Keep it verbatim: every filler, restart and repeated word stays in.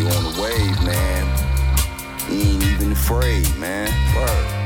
You on the wave, man. You ain't even afraid, man. Word.